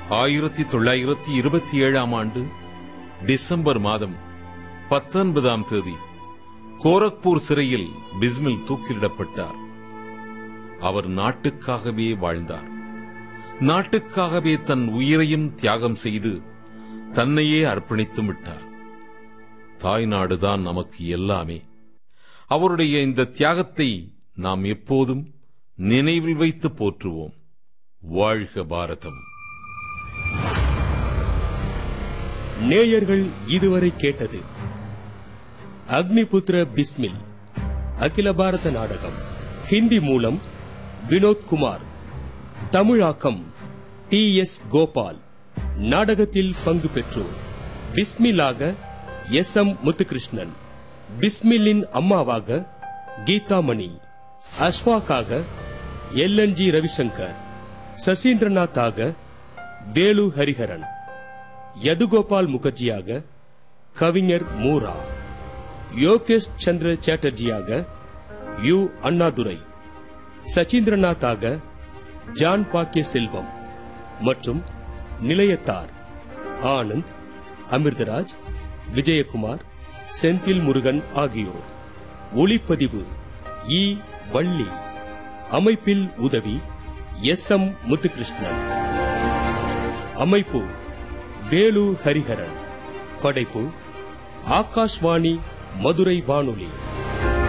1927 ஆண்டு டிசம்பர் மாதம் 19ஆம் தேதி கோரக்பூர் சிறையில் பிஸ்மில் தூக்கிலிடப்பட்டார். அவர் நாட்டுக்காகவே வாழ்ந்தார். நாட்டுக்காகவே தன் உயிரையும் தியாகம் செய்து தன்னையே அர்ப்பணித்து விட்டார். தாய்நாடுதான் நமக்கு எல்லாமே. அவருடைய இந்த தியாகத்தை நாம் எப்போதும் நினைவில் வைத்து போற்றுவோம். வாழ்க பாரதம். நேயர்கள் இதுவரை கேட்டது அக்னிபுத்திர பிஸ்மில் அகில பாரத நாடகம். ஹிந்தி மூலம் வினோத் குமார், தமிழாக்கம் TS கோபால். நாடகத்தில் பங்கு பெற்றோர்: பிஸ்மிலாக SM முத்துகிருஷ்ணன், பிஸ்மில்லின் அம்மாவாக கீதாமணி, அஷ்வாக்காக LNG ரவிசங்கர், சசீந்திரநாத்தாக வேலு ஹரிஹரன், யதுகோபால் முகர்ஜியாக கவிஞர் மூரா, யோகேஷ் சந்திர சாட்டர்ஜியாக யு அண்ணாதுரை, சச்சீந்திரநாத்தாக ஜான் பாக்கிய செல்வம் மற்றும் நிலையத்தார் ஆனந்த், அமிர்தராஜ், விஜயகுமார், செந்தில் முருகன் ஆகியோர். ஒளிப்பதிவு இ வள்ளி. அமைப்பில் உதவி SM முத்துகிருஷ்ணன். அமைப்பு வேலு ஹரிஹரன். படைப்பு ஆகாஷ்வாணி மதுரை வானொலி.